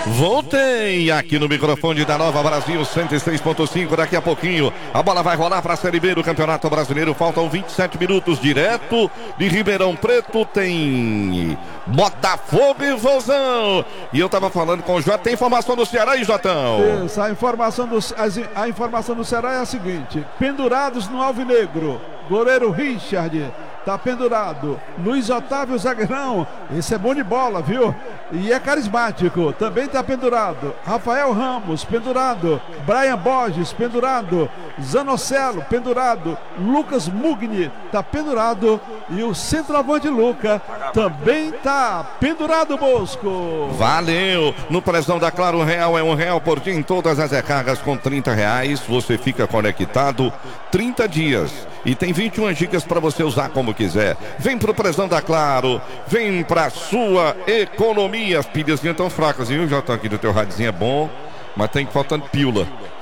Voltei aqui no microfone da Nova Brasil 106.5. Daqui a pouquinho a bola vai rolar para a Série B do Campeonato Brasileiro. Faltam 27 minutos direto de Ribeirão Preto. Tem Botafogo e Vozão. E eu tava falando com o Jota. Tem informação do Ceará aí, Jotão? Isso, a informação do Ceará é a seguinte: pendurados no Alvinegro, goleiro Richard tá pendurado. Luiz Otávio zagueirão, esse é bom de bola, viu? E é carismático, também tá pendurado. Rafael Ramos, pendurado. Brian Borges, pendurado. Zanocelo, pendurado. Lucas Mugni, tá pendurado. E o centroavante Luca também tá pendurado, Bosco. Valeu! No Prezão da Claro, R$1 é R$1 por dia em todas as recargas com R$30. Você fica conectado 30 dias. E tem 21 gigas para você usar como quiser. Vem pro Prezão da Claro, vem pra sua economia. As pilhas estão fracas, viu? Já estão aqui do teu radinho, é bom, mas tem faltando pílula.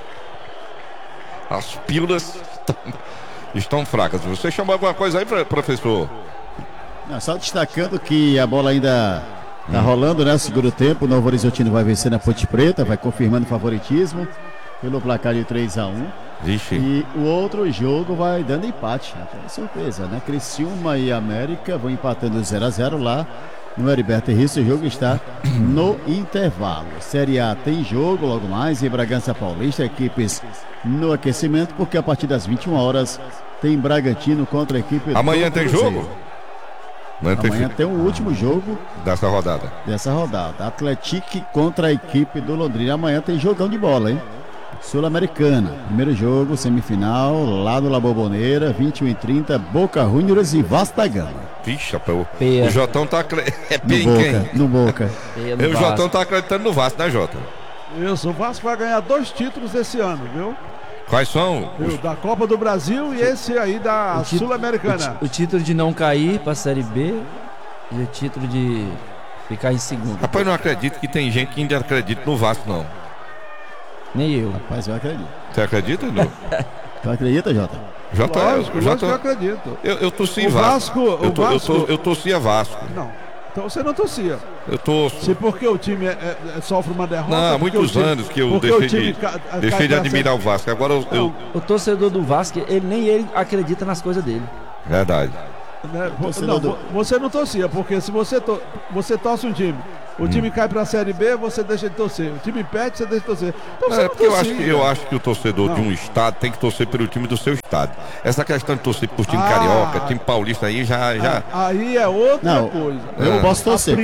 As pílulas estão fracas. Você chamou alguma coisa aí, professor? Não, só destacando que a bola ainda tá rolando, né? Segundo tempo, o Novo Horizontino vai vencer na Ponte Preta, vai confirmando o favoritismo pelo placar de 3-1. Vixe. E o outro jogo vai dando empate, até surpresa, né? Criciúma e América vão empatando 0-0 lá no Heriberto Risso. O jogo está no intervalo. Série A tem jogo logo mais em Bragança Paulista, equipes no aquecimento, porque a partir das 21 horas tem Bragantino contra a equipe do Amanhã tem jogo? Amanhã tem o último jogo dessa rodada. Atlético contra a equipe do Londrina. Amanhã tem jogão de bola, hein? Sul-Americana, primeiro jogo, semifinal, lá no La Bombonera, 21h30, Boca Juniors e Vasco da Gama. Vixe, rapaz, o Jotão tá no Boca. O Jotão tá acreditando no Vasco, né, Jota? Isso, o Vasco vai ganhar 2 títulos esse ano, viu? Quais são? Da Copa do Brasil e esse aí da Sul-Americana. O título de não cair pra Série B e o título de ficar em segundo. Rapaz, eu não acredito que tem gente que ainda acredita no Vasco, não. Nem eu. Rapaz, eu acredito. Você acredita, não? Tu acredita, Jota? Lógico, eu acredito. Eu torci Vasco. Eu torcia Vasco. Não, então você não torcia. Eu torço. Se porque o time sofre uma derrota. Não, há muitos anos que eu deixei de admirar o Vasco. Agora o torcedor do Vasco, nem ele acredita nas coisas dele. Verdade. Não, você não torcia, porque se você torce um time, o time cai pra Série B, você deixa de torcer. O time perde, você deixa de torcer. Então você porque eu acho que o torcedor de um estado tem que torcer pelo time do seu estado. Essa questão de torcer por time carioca, time paulista aí já. Aí é outra coisa. Eu não posso torcer.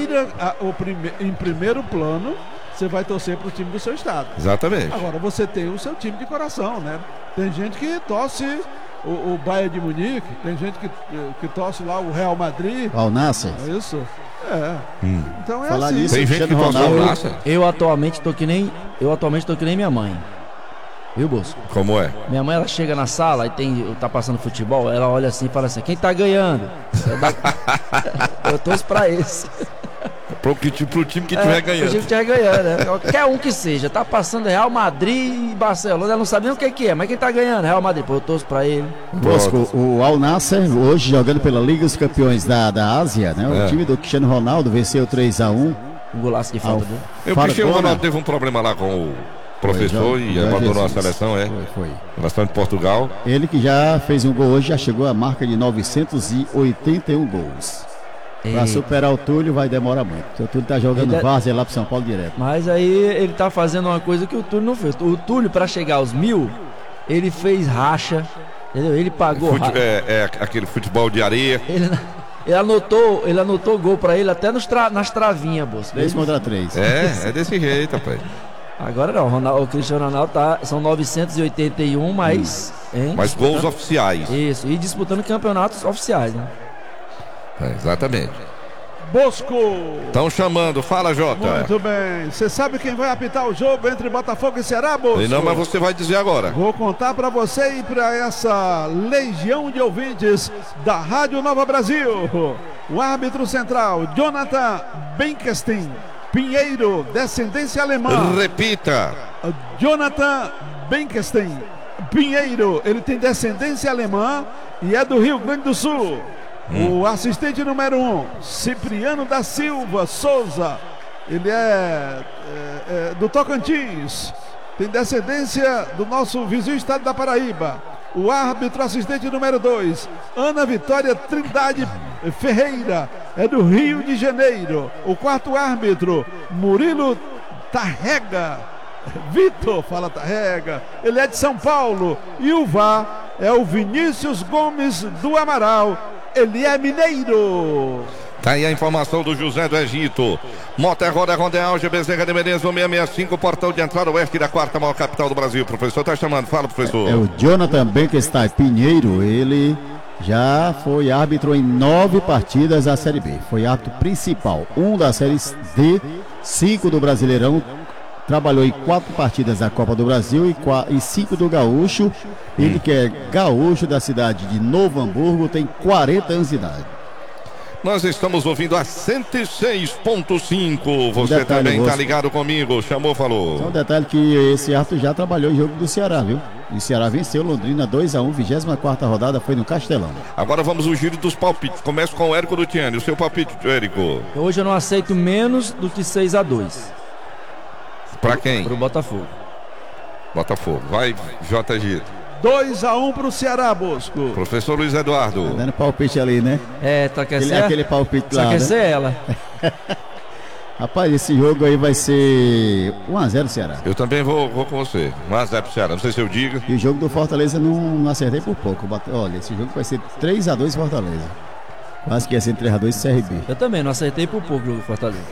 Em primeiro plano, você vai torcer pro time do seu estado. Exatamente. Agora você tem o seu time de coração, né? Tem gente que torce o Bayern de Munique, tem gente que torce lá o Real Madrid. Al Nassr. É isso. Então é Falar assim. nisso, tem gente que torce ao Nassr. Eu atualmente tô que nem minha mãe. Viu, Bosco? Como é? Minha mãe, ela chega na sala e tá passando futebol, ela olha assim e fala assim: quem tá ganhando? Eu torço pra esse. Pro time que estiver ganhando. O time que estiver ganhando, né? Qualquer um que seja. Tá passando Real Madrid e Barcelona. Ela não sabe nem o que é, mas quem tá ganhando? Real Madrid. Pô, eu torço pra ele. Bosco, o Al Nassr, hoje jogando pela Liga dos Campeões da Ásia, né? O time do Cristiano Ronaldo venceu 3-1. Um golaço de falta dele. O Cristiano Ronaldo teve um problema lá com o professor e abandonou a seleção, Foi. Seleção de Portugal. Ele que já fez um gol hoje, já chegou à marca de 981 gols. Pra superar o Túlio vai demorar muito. O Túlio tá jogando várzea lá pro São Paulo direto. Mas aí ele tá fazendo uma coisa que o Túlio não fez. O Túlio, pra chegar aos 1000, ele fez racha, entendeu? Ele pagou racha. Aquele futebol de areia. Ele anotou gol pra ele até nas travinhas, Bolsa. 3 contra 3. É desse jeito, rapaz. Agora não, o Cristiano Ronaldo são 981, mas gols oficiais. Isso, e disputando campeonatos oficiais, né? Exatamente. Bosco. Estão chamando, fala, Jota. Muito bem. Você sabe quem vai apitar o jogo entre Botafogo e Ceará, Bosco? Não, mas você vai dizer agora. Vou contar pra você e pra essa legião de ouvintes da Rádio Nova Brasil. O árbitro central, Jonathan Benkestein Pinheiro, descendência alemã. Repita. Jonathan Benkestein Pinheiro, ele tem descendência alemã e é do Rio Grande do Sul. O assistente número 1, Cipriano da Silva Souza. Ele é do Tocantins. Tem descendência do nosso vizinho estado da Paraíba. O árbitro assistente número 2, Ana Vitória Trindade Ferreira, é do Rio de Janeiro. O quarto árbitro, Murilo Tarrega. Vitor fala Tarrega, ele é de São Paulo. E o VAR é o Vinícius Gomes do Amaral, ele é mineiro. Tá aí a informação do José do Egito. Mota Roda Rodeal, Bezerra de Menezes, 665, portão de entrada oeste da quarta maior capital do Brasil. Professor, tá chamando, fala, professor. É o Jonathan Benkenstein Pinheiro, ele já foi árbitro em 9 partidas da Série B. Foi árbitro principal, 1 da Série D, 5 do Brasileirão. Trabalhou em 4 partidas da Copa do Brasil e 5 do Gaúcho. Ele que é gaúcho da cidade de Novo Hamburgo, tem 40 anos de idade. Nós estamos ouvindo a 106.5. Você também está ligado comigo. Chamou, falou. Só um detalhe que esse árbitro já trabalhou em jogo do Ceará, viu? E o Ceará venceu Londrina 2-1, 24ª rodada, foi no Castelão. Agora vamos ao giro dos palpites. Começa com o Érico Lutiani. O seu palpite, Érico? Hoje eu não aceito menos do que 6-2. Pra quem? Pro Botafogo. Botafogo. Vai, JG. 2-1 pro Ceará, Bosco. Professor Luiz Eduardo. Tá dando palpite ali, né? Tá querendo aquele palpite lá, só quer né? ser ela. Rapaz, esse jogo aí vai ser 1-0 Ceará. Eu também vou com você. 1-0 pro Ceará. Não sei se eu digo. E o jogo do Fortaleza não acertei por pouco. Olha, esse jogo vai ser 3-2 Fortaleza. Quase que ia ser 3-2 CRB. Eu também não acertei por pouco o jogo do Fortaleza.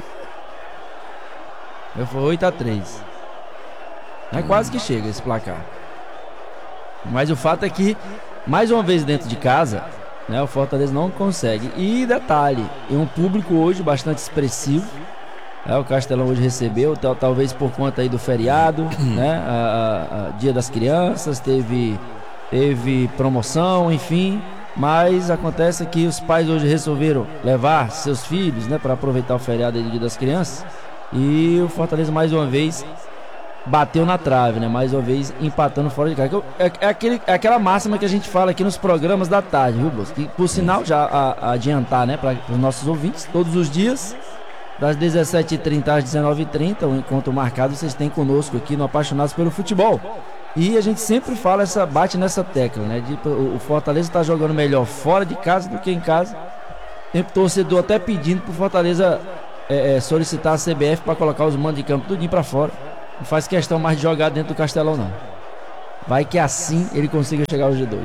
Eu fui 8-3. É quase que chega esse placar. Mas o fato é que, mais uma vez dentro de casa, né, o Fortaleza não consegue. E detalhe, é um público hoje bastante expressivo. O Castelão hoje recebeu, talvez por conta aí do feriado, né, Dia das Crianças, teve promoção, enfim. Mas acontece que os pais hoje resolveram levar seus filhos, né, para aproveitar o feriado aí do Dia das Crianças. E o Fortaleza mais uma vez bateu na trave, né? Mais uma vez empatando fora de casa. É aquela máxima que a gente fala aqui nos programas da tarde, viu, Bosco? E por sinal, já adiantar, né, para os nossos ouvintes, todos os dias, das 17h30 às 19h30, o encontro marcado vocês têm conosco aqui no Apaixonados pelo Futebol. E a gente sempre fala, bate nessa tecla, né? O Fortaleza está jogando melhor fora de casa do que em casa. Tem torcedor até pedindo pro Fortaleza solicitar a CBF para colocar os mandos de campo tudinho para fora. Não faz questão mais de jogar dentro do Castelão, não. Vai que assim ele consiga chegar ao G2.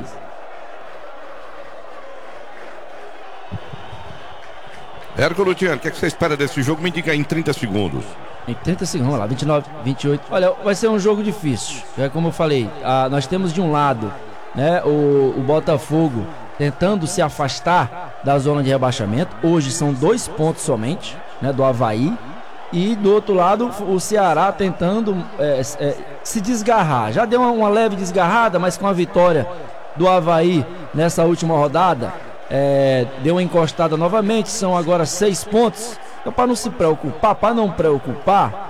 Érico Lutiani, o que você espera desse jogo? Me diga aí em 30 segundos. Em 30 segundos, vamos lá, 29, 28. Olha, vai ser um jogo difícil. Como eu falei, nós temos de um lado, né, o Botafogo tentando se afastar da zona de rebaixamento. Hoje são 2 pontos somente, né, do Avaí. E do outro lado o Ceará tentando se desgarrar. Já deu uma leve desgarrada, mas com a vitória do Avaí nessa última rodada, deu uma encostada novamente. São agora 6 pontos. Então, para não se preocupar, para não preocupar,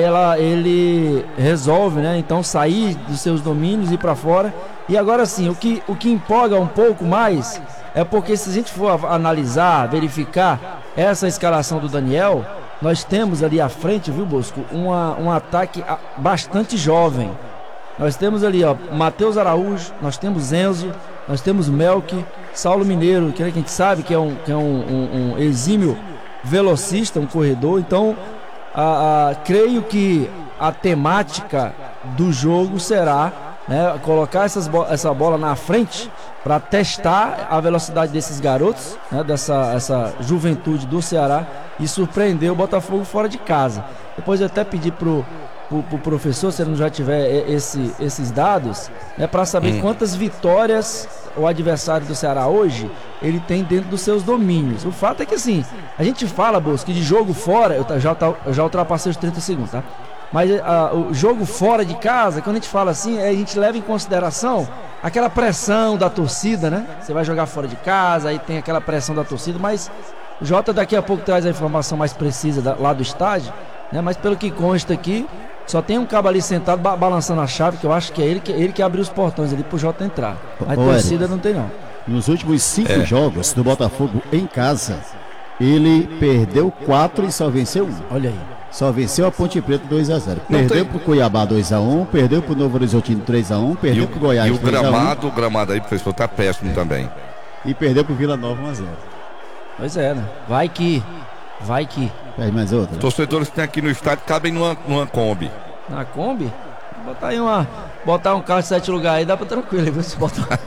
ele resolve, né, então sair dos seus domínios e ir para fora. E agora sim, o que empolga um pouco mais é porque, se a gente for analisar, verificar essa escalação do Daniel, nós temos ali à frente, viu, Bosco, um ataque bastante jovem. Nós temos ali, Matheus Araújo, nós temos Enzo, nós temos Melk, Saulo Mineiro, que a gente sabe que é um exímio velocista, um corredor. Então, creio que a temática do jogo será, né, colocar essa bola na frente para testar a velocidade desses garotos, né, essa juventude do Ceará, e surpreender o Botafogo fora de casa. Depois eu até pedi pro professor, se ele não já tiver esses dados, né, para saber quantas vitórias o adversário do Ceará hoje ele tem dentro dos seus domínios. O fato é que, assim, a gente fala, Bosco, de jogo fora, eu já ultrapassei os 30 segundos, tá? Mas o jogo fora de casa, quando a gente fala assim, a gente leva em consideração aquela pressão da torcida, né? Você vai jogar fora de casa, aí tem aquela pressão da torcida, mas o Jota daqui a pouco traz a informação mais precisa lá do estádio, né? Mas pelo que consta aqui, só tem um cabo ali sentado balançando a chave, que eu acho que é ele que abriu os portões ali pro Jota entrar. A torcida não tem, não. Nos últimos 5 jogos do Botafogo em casa, Ele perdeu 4 e só venceu 1. Olha aí. Só venceu a Ponte Preta 2-0. Não Perdeu tem- pro Cuiabá 2-1, perdeu pro Novo Horizontino 3-1, E perdeu pro Goiás o 3-1 gramado aí, professor, tá péssimo também. e perdeu pro Vila Nova 1-0. Pois é, né? Vai que. Perde mais outra. Os torcedores que tem aqui no estádio cabem numa Kombi. Na Kombi? Botar aí botar um carro de 7 lugares aí dá pra tranquilo. Aí você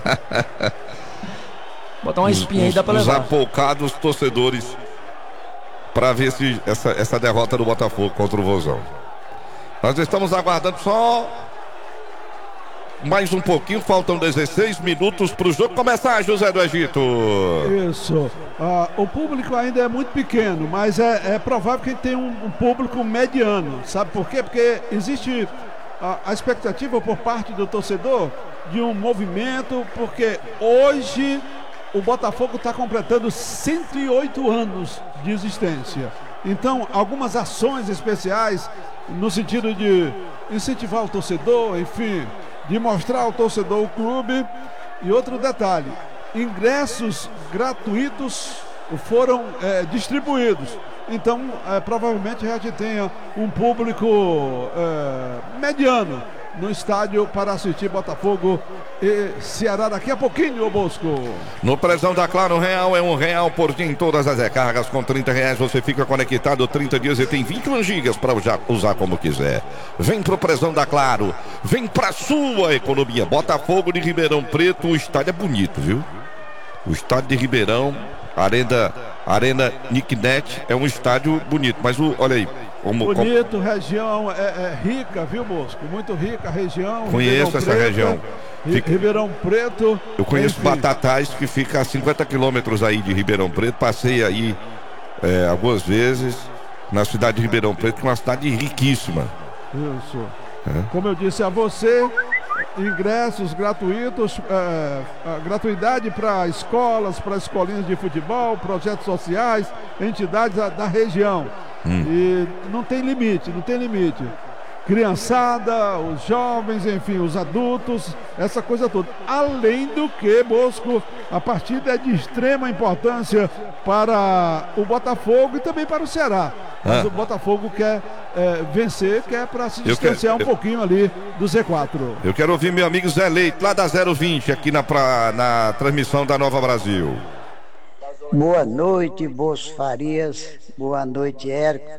botar uma espinha aí dá pra Os levar. apoucados torcedores para ver se essa derrota do Botafogo contra o Vozão. Nós estamos aguardando só mais um pouquinho, faltam 16 minutos para o jogo começar, José do Egito. Isso. O público ainda é muito pequeno, mas é provável que a gente tenha um público mediano. Sabe por quê? Porque existe a expectativa por parte do torcedor de um movimento, porque hoje o Botafogo está completando 108 anos de existência. Então, algumas ações especiais no sentido de incentivar o torcedor, enfim, de mostrar ao torcedor o clube. E outro detalhe, ingressos gratuitos foram distribuídos. Então, provavelmente a gente tenha um público mediano no estádio para assistir Botafogo e Ceará daqui a pouquinho, ô Bosco. No prezão da Claro Real é R$1 por dia em todas as recargas. Com R$30 você fica conectado 30 dias e tem 21 gigas para usar como quiser. Vem pro prezão da Claro, vem pra sua economia. Botafogo de Ribeirão Preto, o estádio é bonito, viu? O estádio de Ribeirão, Arena Nicknet, é um estádio bonito, mas olha aí. Bonito, região rica, viu, Bosco? Muito rica a região. Conheço essa região. Ribeirão Preto. Eu conheço enfim. Batatais, que fica a 50 quilômetros aí de Ribeirão Preto. Passei aí algumas vezes na cidade de Ribeirão Preto, que é uma cidade riquíssima. Isso. Como eu disse a você, ingressos gratuitos, gratuidade para escolas, para escolinhas de futebol, projetos sociais, entidades da região. E não tem limite. Criançada, os jovens, enfim, os adultos, essa coisa toda. Além do que, Bosco, a partida é de extrema importância para o Botafogo e também para o Ceará. Mas o Botafogo quer vencer, quer para se distanciar um pouquinho ali do Z4. Eu quero ouvir meu amigo Zé Leite, lá da 020, aqui na transmissão da Nova Brasil. Boa noite, Bos Farias. Boa noite, Érico,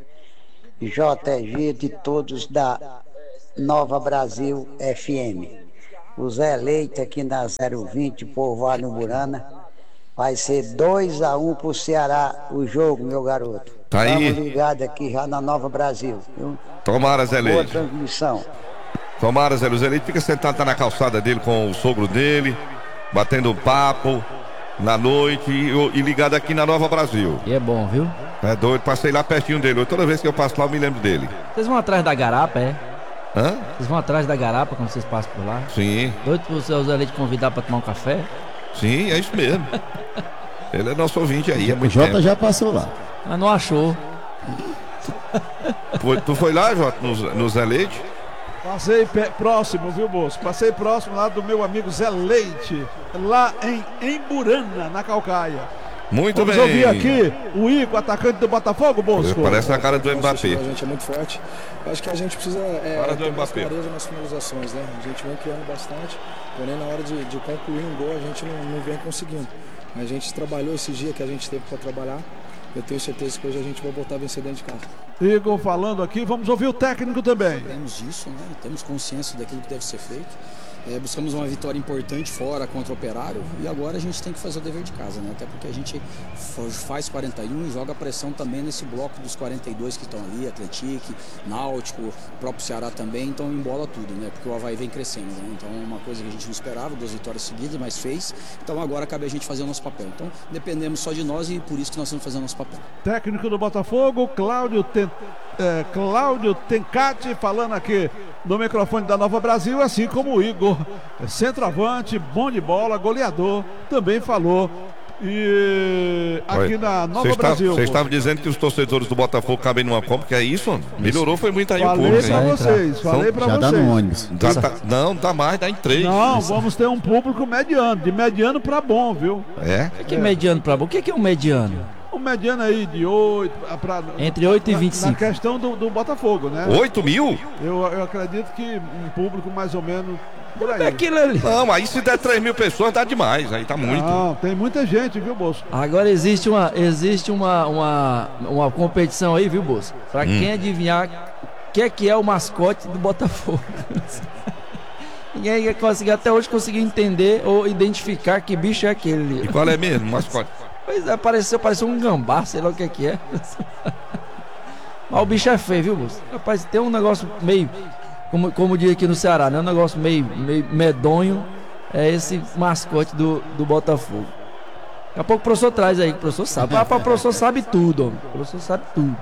JG e todos da Nova Brasil FM. O Zé Leite aqui na 020, Povoado Burana. Vai ser 2-1 pro Ceará o jogo, meu garoto. Tá aí. Estamos ligados aqui já na Nova Brasil, viu? Tomara, Zé Boa Leite. transmissão. Tomara, Zé Leite. O Zé Leite fica sentado tá na calçada dele com o sogro dele, batendo papo na noite e ligado aqui na Nova Brasil. E é bom, viu? É doido, passei lá pertinho dele. Toda vez que eu passo lá eu me lembro dele. Vocês vão atrás da garapa, é? Hã? Vocês vão atrás da garapa quando vocês passam por lá? Sim, Doido pro seu Zé Leite convidar pra tomar um café? sim, é isso mesmo. Ele é nosso ouvinte aí, é O muito Jota tempo. já passou lá. Mas não achou. Tu foi lá, Jota, no Zé Leite? Passei próximo, viu, Bosco? Passei próximo lá do meu amigo Zé Leite, lá em Emburana, na Calcaia. Muito Vamos bem. ouvir aqui o Igor, atacante do Botafogo, Bosco. Parece a cara do A Mbappé. gente é muito forte. Acho que a gente precisa Cara do ter mais Mbappé. clareza nas finalizações, né? A gente vem criando bastante, porém na hora de concluir um gol a gente não vem conseguindo. A gente trabalhou esse dia que a gente teve para trabalhar. Eu tenho certeza que hoje a gente vai voltar a vencer dentro de casa. Igor falando aqui, vamos ouvir o técnico também. Sabemos disso, né? Temos consciência daquilo que deve ser feito. Buscamos uma vitória importante fora contra o Operário e agora a gente tem que fazer o dever de casa, né? Até porque a gente faz 41 e joga pressão também nesse bloco dos 42 que estão ali, Atlético, Náutico, o próprio Ceará também, então embola tudo, né? Porque o Avaí vem crescendo, né? Então é uma coisa que a gente não esperava, 2 vitórias seguidas, mas fez. Então agora cabe a gente fazer o nosso papel. Então dependemos só de nós e por isso que nós estamos fazendo o nosso papel. Técnico do Botafogo, Cláudio Tencati, falando aqui no microfone da Nova Brasil, assim como o Igor, centroavante, bom de bola, goleador, também falou. E aqui na Nova Brasil. Vocês estavam dizendo que os torcedores do Botafogo cabem numa Kombi, que é isso? Melhorou, foi muito aí o Falei público. pra hein? vocês, falei pra Já dá vocês. no ônibus. Não, dá mais, dá em 3. Não, vamos ter um público mediano, de mediano pra bom, viu? É? O que é mediano pra bom? O que é um mediano? O mediana aí de 8 entre 8 e 25. Na questão do Botafogo, né? 8 mil? Eu acredito que um público mais ou menos por aí. É aquilo ali. Não, aí se der 3 mil pessoas dá demais, aí tá muito. Não, tem muita gente, viu, Bosco? Agora existe uma competição aí, viu, Bosco? Pra quem adivinhar o que é o mascote do Botafogo. Ninguém até hoje conseguiu entender ou identificar que bicho é aquele. E qual é mesmo, mascote? Pois é, pareceu um gambá, sei lá o que é. Mas o bicho é feio, viu, Bosco? Rapaz, tem um negócio meio, como diz aqui no Ceará, né? Um negócio meio medonho. É esse mascote do Botafogo. Daqui a pouco o professor traz aí, que o professor sabe. O professor sabe tudo, homem. O professor sabe tudo.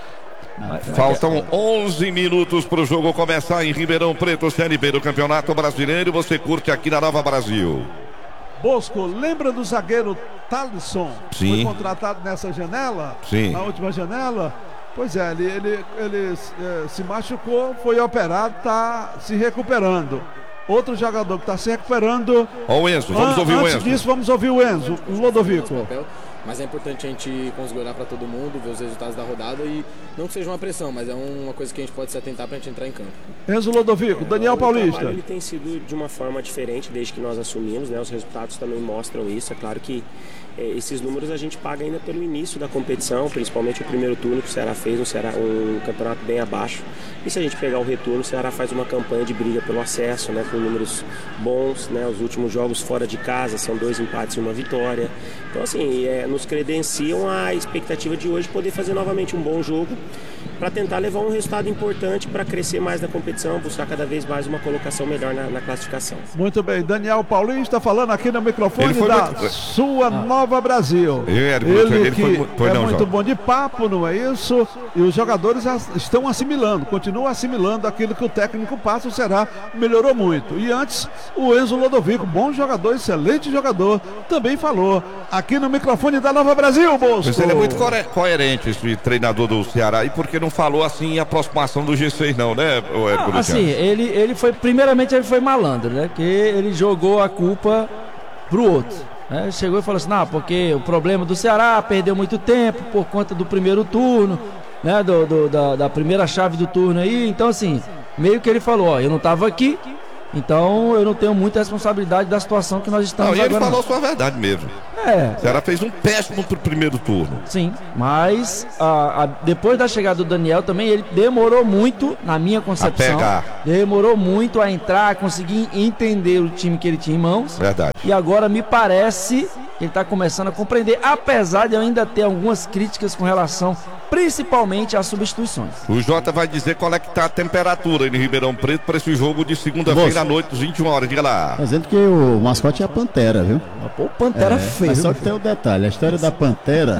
Faltam 11 minutos para o jogo começar em Ribeirão Preto, Série B do Campeonato Brasileiro. Você curte aqui na Nova Brasil. Bosco, lembra do zagueiro Thalisson? Sim. Foi contratado nessa janela? Sim. Na última janela? Pois é, ele se machucou, foi operado, está se recuperando. Outro jogador que está se recuperando. Ó o Enzo, vamos ouvir o Enzo. Antes disso, vamos ouvir o Enzo, o Lodovico. Mas é importante a gente conseguir olhar para todo mundo, ver os resultados da rodada e não que seja uma pressão, mas é uma coisa que a gente pode se atentar para a gente entrar em campo. Enzo Lodovico, Daniel Paulista. O trabalho ele tem sido de uma forma diferente desde que nós assumimos, né? Os resultados também mostram isso. É claro que esses números a gente paga ainda pelo início da competição, principalmente o primeiro turno que o Ceará fez, um campeonato bem abaixo. E se a gente pegar o retorno, o Ceará faz uma campanha de briga pelo acesso, né? Com números bons, né? Os últimos jogos fora de casa são 2 empates e 1 vitória. Então, assim, nos credenciam a expectativa de hoje poder fazer novamente um bom jogo para tentar levar um resultado importante para crescer mais na competição, buscar cada vez mais uma colocação melhor na classificação. Muito bem, Daniel Paulista falando aqui no microfone da sua Nova Brasil. Ele que é muito bom de papo, não é isso? E os jogadores estão assimilando, continuam assimilando aquilo que o técnico passa. O Ceará melhorou muito. E antes, o Enzo Lodovico, bom jogador, excelente jogador, também falou aqui no microfone da Nova Brasil, Bosco. Mas ele é muito coerente, esse treinador do Ceará, e porque não falou assim em aproximação do G6 não, né, Hércules? Assim, ele foi malandro, né? Que ele jogou a culpa pro outro. Né? Chegou e falou assim, não, porque o problema do Ceará perdeu muito tempo por conta do primeiro turno, né? Da primeira chave do turno aí. Então, assim, meio que ele falou, ó, eu não tava aqui, então eu não tenho muita responsabilidade da situação que nós estamos agora. E ele falou sua verdade mesmo. O Ceará fez um péssimo pro primeiro turno. Sim, mas depois da chegada do Daniel também, ele demorou muito, na minha concepção, demorou muito a entrar, a conseguir entender o time que ele tinha em mãos. Verdade. E agora me parece que ele está começando a compreender, apesar de eu ainda ter algumas críticas com relação principalmente às substituições. O Jota vai dizer qual é que tá a temperatura em Ribeirão Preto para esse jogo de segunda-feira à noite, às 21 horas. Diga lá. Dizendo que o mascote é a Pantera, viu? Pô, Pantera feio. Mas só que tem um detalhe, a história da Pantera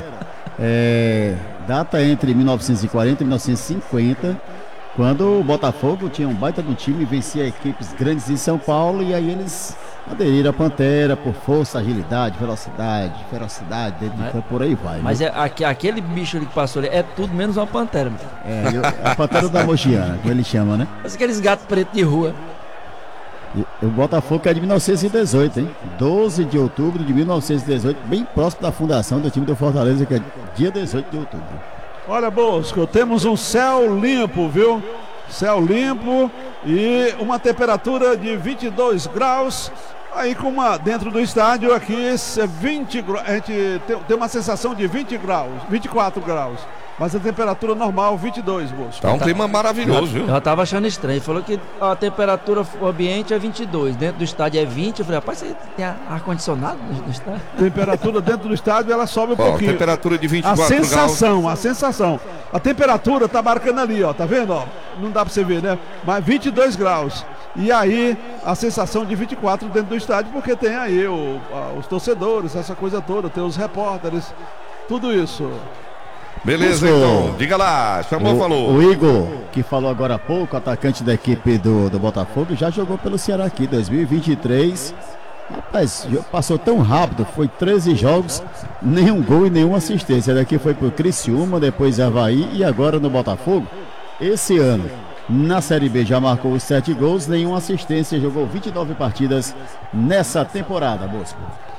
data entre 1940 e 1950, quando o Botafogo tinha um baita do time, vencia equipes grandes em São Paulo, e aí eles aderiram à Pantera por força, agilidade, velocidade, ferocidade, dentro de campo, por aí vai. Mas aquele bicho ali que passou ali é tudo menos uma pantera. A Pantera da Mogiana, como ele chama, né? Mas aqueles gatos pretos de rua. O Botafogo é de 1918, hein? 12 de outubro de 1918, bem próximo da fundação do time do Fortaleza, que é dia 18 de outubro. Olha, Bosco, temos um céu limpo, viu? Céu limpo e uma temperatura de 22 graus. Aí dentro do estádio aqui, 20 graus, a gente tem uma sensação de 20 graus, 24 graus. Mas a temperatura normal, 22, Bosco. Tá um clima maravilhoso, viu? Eu tava achando estranho. Ele falou que a temperatura ambiente é 22, dentro do estádio é 20. Eu falei, rapaz, você tem ar-condicionado no estádio? Temperatura dentro do estádio, ela sobe um pouquinho. Temperatura de 24 graus. A sensação. A temperatura tá marcando ali, ó. Tá vendo, ó? Não dá pra você ver, né? Mas 22 graus. E aí, a sensação de 24 dentro do estádio, porque tem aí os torcedores, essa coisa toda, tem os repórteres, tudo isso. Beleza, então, diga lá, falou. O Igor, que falou agora há pouco, atacante da equipe do Botafogo, já jogou pelo Ceará aqui, 2023. Rapaz, passou tão rápido, foi 13 jogos, nenhum gol e nenhuma assistência. Daqui foi pro Criciúma, depois Avaí e agora no Botafogo. Esse ano, na Série B, já marcou os 7 gols, nenhuma assistência, jogou 29 partidas nessa temporada, Bosco.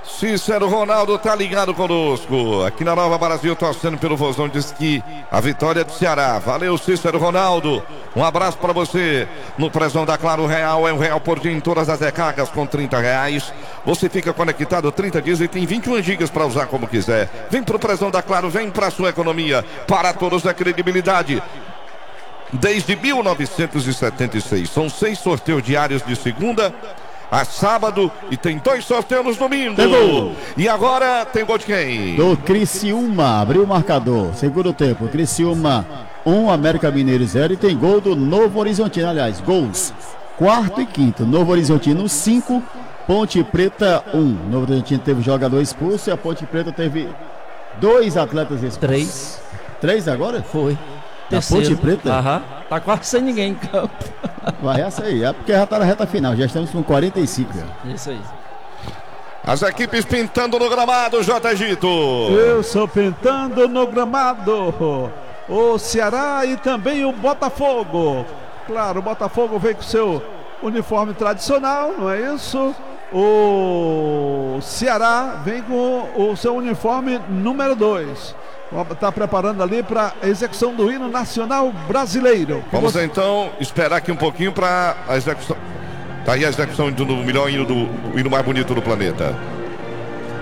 Cícero Ronaldo tá ligado conosco. Aqui na Nova Brasil, torcendo pelo Vozão, diz que a vitória é do Ceará. Valeu, Cícero Ronaldo. Um abraço pra você. No Prezão da Claro Real, é um real por dia em todas as recargas com R$30. Você fica conectado 30 dias e tem 21 gigas pra usar como quiser. Vem pro Prezão da Claro, vem pra sua economia. Para todos a credibilidade. Desde 1976. São 6 sorteios diários de segunda a sábado e tem 2 sorteios nos domingos. E agora tem gol de quem? Do Criciúma, abriu o marcador. Segundo tempo, Criciúma 1, América Mineiro 0 e tem gol do Novo Horizontino. Aliás, gols 4º e 5º. Novo Horizontino 5, Ponte Preta 1. Novo Horizontino teve jogador expulso e a Ponte Preta teve 2 atletas expulsos. 3 agora? Foi. A Ponte Preta? Aham. Tá quase sem ninguém em campo. Vai essa aí, é porque já tá na reta final, já estamos com 45. Isso aí. As equipes pintando no gramado, J. Egito. Eu sou pintando no gramado. O Ceará e também o Botafogo. Claro, o Botafogo vem com seu uniforme tradicional, não é isso? O Ceará vem com o seu uniforme número 2. Está preparando ali para a execução do hino nacional brasileiro. Vamos então esperar aqui um pouquinho para a execução. Tá aí a execução do melhor hino, do hino mais bonito do planeta.